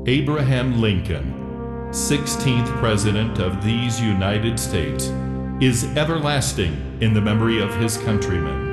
Abraham Lincoln, 16th President of these United States, is everlasting in the memory of his countrymen.